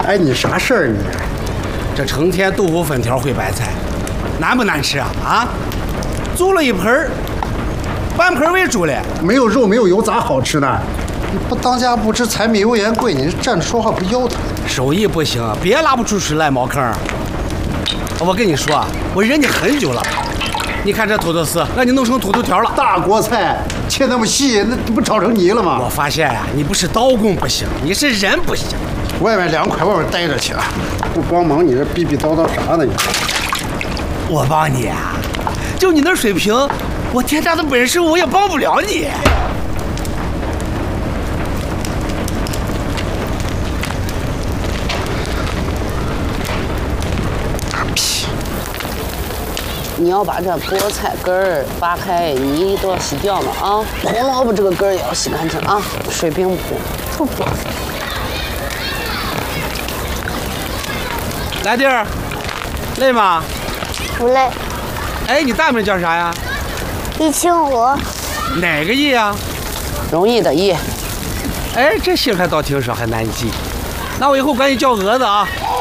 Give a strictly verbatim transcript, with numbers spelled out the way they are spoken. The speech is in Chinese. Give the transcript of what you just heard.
哎，你啥事儿你？ 这成天豆腐粉条烩白菜，难不难吃啊？啊，做了一盆儿，半盆为主嘞。 没有肉没有油咋好吃呢？ 你不当家不知柴米油盐贵，你站着说话不腰疼。 手艺不行，别拉不出水来茅坑。我跟你说啊，我忍你很久了。你看这土豆丝，让你弄成土豆条了。 大锅菜切那么细，那不炒成泥了吗？ 我发现呀、啊，你不是刀工不行，你是人不行。 外面凉快，外面待着去啊！不帮忙，你这逼逼叨叨啥呢你？ 我帮你啊，就你那水平，我天大的本事我也帮不了你。 你要把这菠菜根儿扒开，泥都要洗掉了啊！红萝卜这个根儿也要洗干净啊！水冰不？不不。 来弟儿，累吗？ 不累。 哎，你大名叫啥呀？ 易清湖。 哪个易呀？ 容易的易。 哎，这姓还倒挺少，还难记。那我以后管你叫蛾子啊。